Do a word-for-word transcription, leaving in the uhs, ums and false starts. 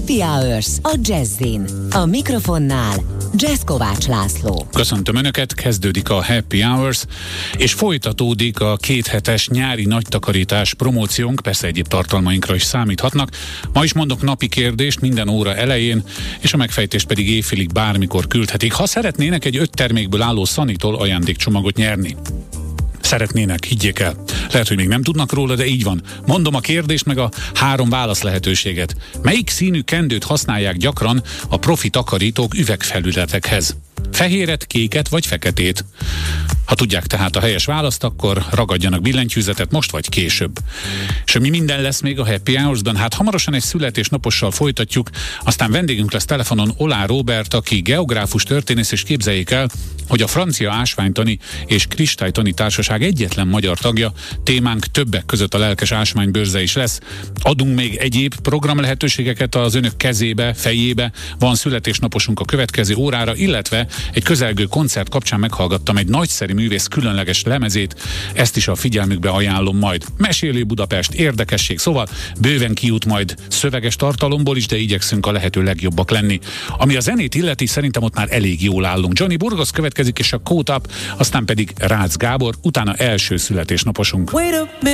Happy Hours a Jazzin. A mikrofonnál Jazz Kovács László. Köszöntöm Önöket, kezdődik a Happy Hours, és folytatódik a kéthetes nyári nagytakarítás promóciónk, persze egyéb tartalmainkra is számíthatnak. Ma is mondok napi kérdést minden óra elején, és a megfejtést pedig éjfélig bármikor küldhetik, ha szeretnének egy öt termékből álló Sunnytól ajándékcsomagot nyerni. Szeretnének, higgyék el. Lehet, hogy még nem tudnak róla, de így van. Mondom a kérdést, meg a három válasz lehetőséget. Melyik színű kendőt használják gyakran a profi takarítók üvegfelületekhez? Fehéret, kéket vagy feketét? Ha tudják tehát a helyes választ, akkor ragadjanak billentyűzetet most vagy később. És mi minden lesz még a Happy Hours-ban? Hát hamarosan egy születésnapossal folytatjuk, aztán vendégünk lesz telefonon Olá Róbert, aki geográfus, történész, és képzeljék el, hogy a Francia Ásványtani és Kristálytani Társaság egyetlen magyar tagja. Témánk többek között a lelkes ásványbőrze is lesz. Adunk még egyéb program lehetőségeket az önök kezébe, fejébe. Van születésnaposunk a következő órára, illetve egy közelgő koncert kapcsán meghallgattam egy nagyszerű művész különleges lemezét, ezt is a figyelmükbe ajánlom majd. Mesélő Budapest, érdekesség, szóval bőven kijut majd szöveges tartalomból is, de igyekszünk a lehető legjobbak lenni. Ami a zenét illeti, szerintem ott már elég jól állunk. Johnny Burgos következik, és a Caught Up, aztán pedig Rácz Gábor, utána első születésnaposunk.